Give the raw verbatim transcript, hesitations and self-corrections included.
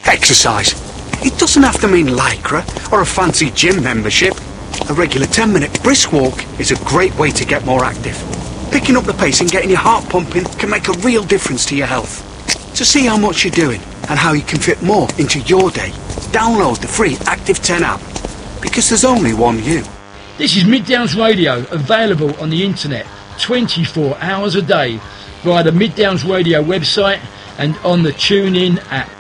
Exercise. It doesn't have to mean lycra or a fancy gym membership. A regular ten minute brisk walk is a great way to get more active. Picking up the pace and getting your heart pumping can make a real difference to your health. To see how much you're doing and how you can fit more into your day, download the free Active ten app, because there's only one you. This is Mid Downs Radio, available on the internet twenty-four hours a day via the Mid Downs Radio website and on the TuneIn app.